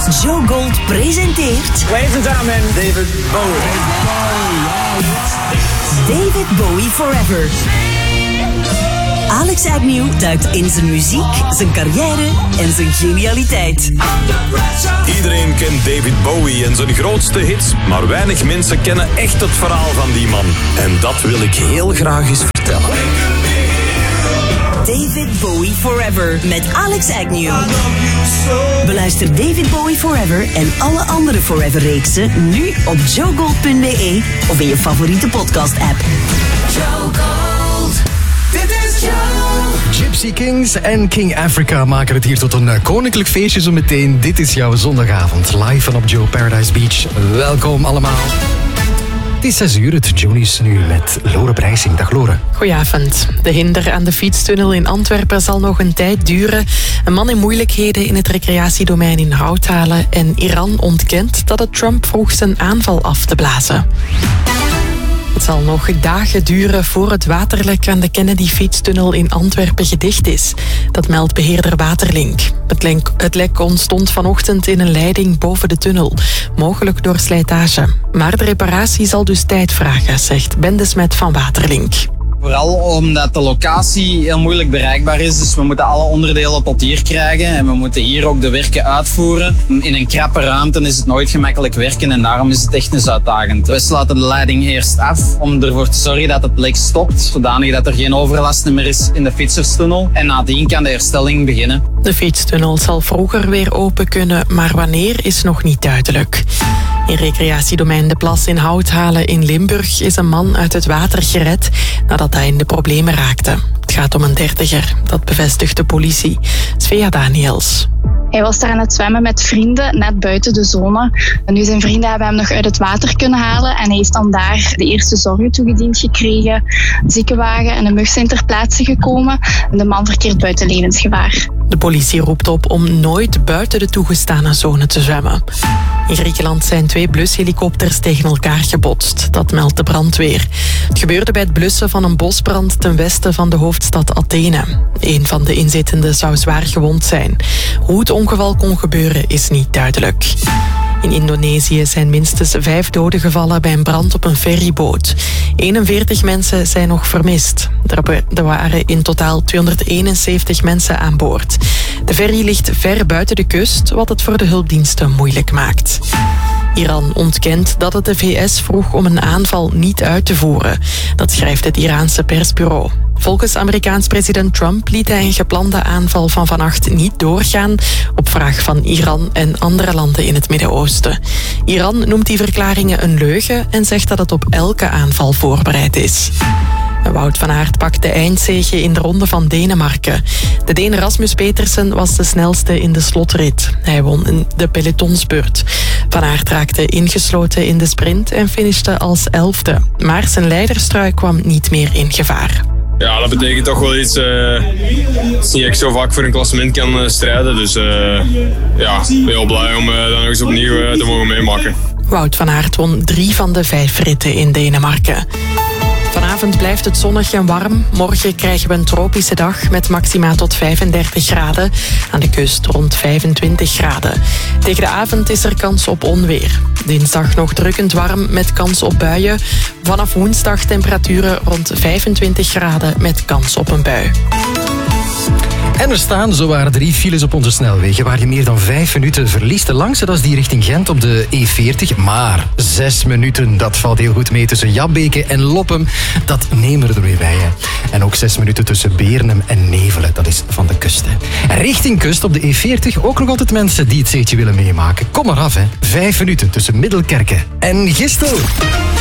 Joe Gold presenteert... Ladies and gentlemen, David Bowie. David Bowie Forever. Alex Agnew duikt in zijn muziek, zijn carrière en zijn genialiteit. Iedereen kent David Bowie en zijn grootste hits, maar weinig mensen kennen echt het verhaal van die man. En dat wil ik heel graag eens vertellen. David Bowie Forever met Alex Agnew. Beluister David Bowie Forever en alle andere Forever-reeksen nu op joegold.be of in je favoriete podcast-app. Joe Gold. Dit is Joe. Gypsy Kings en King Africa maken het hier tot een koninklijk feestje zo meteen. Dit is jouw zondagavond, live van op Joe Paradise Beach. Welkom allemaal. Het is 6 uur, het Jonies nu met Lore Brijsing. Dag Lore. Goedenavond. De hinder aan de fietstunnel in Antwerpen zal nog een tijd duren. Een man in moeilijkheden in het recreatiedomein in Houthalen. En Iran ontkent dat het Trump vroeg zijn aanval af te blazen. Het zal nog dagen duren voor het waterlek aan de Kennedy-fietstunnel in Antwerpen gedicht is. Dat meldt beheerder Waterlink. Het lek ontstond vanochtend in een leiding boven de tunnel. Mogelijk door slijtage. Maar de reparatie zal dus tijd vragen, zegt Ben de Smet van Waterlink. Vooral omdat de locatie heel moeilijk bereikbaar is. Dus we moeten alle onderdelen tot hier krijgen. En we moeten hier ook de werken uitvoeren. In een krappe ruimte is het nooit gemakkelijk werken. En daarom is het technisch uitdagend. We sluiten de leiding eerst af om ervoor te zorgen dat het lek stopt. Zodanig dat er geen overlast meer is in de fietserstunnel. En nadien kan de herstelling beginnen. De fietstunnel zal vroeger weer open kunnen. Maar wanneer is nog niet duidelijk. In recreatiedomein De Plas in Houthalen in Limburg is een man uit het water gered nadat hij in de problemen raakte. Het gaat om een 30er, dat bevestigt de politie. Svea Daniels. Hij was daar aan het zwemmen met vrienden, net buiten de zone. En nu zijn vrienden hebben hem nog uit het water kunnen halen en hij heeft dan daar de eerste zorgen toegediend gekregen. Een ziekenwagen en een mug zijn ter plaatse gekomen en de man verkeert buiten levensgevaar. De politie roept op om nooit buiten de toegestane zone te zwemmen. In Griekenland zijn 2 blushelikopters tegen elkaar gebotst. Dat meldt de brandweer. Het gebeurde bij het blussen van een bosbrand ten westen van de hoofdstad Athene. Een van de inzittenden zou zwaar gewond zijn. Hoe het ongeval kon gebeuren is niet duidelijk. In Indonesië zijn minstens 5 doden gevallen bij een brand op een ferryboot. 41 mensen zijn nog vermist. Er waren in totaal 271 mensen aan boord. De ferry ligt ver buiten de kust, wat het voor de hulpdiensten moeilijk maakt. Iran ontkent dat het de VS vroeg om een aanval niet uit te voeren. Dat schrijft het Iraanse persbureau. Volgens Amerikaans president Trump liet hij een geplande aanval van vannacht niet doorgaan op vraag van Iran en andere landen in het Midden-Oosten. Iran noemt die verklaringen een leugen en zegt dat het op elke aanval voorbereid is. Wout van Aert pakt de eindzege in de ronde van Denemarken. De Deen Rasmus Petersen was de snelste in de slotrit. Hij won in de pelotonsbeurt. Van Aert raakte ingesloten in de sprint en finishte als 11e. Maar zijn leiderstrui kwam niet meer in gevaar. Ja, dat betekent toch wel iets. Het is niet dat ik zo vaak voor een klassement kan strijden. Dus ja, heel blij om dat nog eens opnieuw te mogen meemaken. Wout van Aert won 3 van de 5 ritten in Denemarken. Vanavond blijft het zonnig en warm. Morgen krijgen we een tropische dag met maxima tot 35 graden. Aan de kust rond 25 graden. Tegen de avond is er kans op onweer. Dinsdag nog drukkend warm met kans op buien. Vanaf woensdag temperaturen rond 25 graden met kans op een bui. En er staan zowaar 3 files op onze snelwegen waar je meer dan 5 minuten verliest. De langste dat is die richting Gent op de E40. Maar 6 minuten, dat valt heel goed mee tussen Jabbeke en Loppem. Dat nemen we er weer bij. Hè. En ook 6 minuten tussen Beernem en Nevelen. Dat is van de kust. Hè. En richting kust op de E40 ook nog altijd mensen die het zeetje willen meemaken. Kom maar af, hè. 5 minuten tussen Middelkerke en Gistel.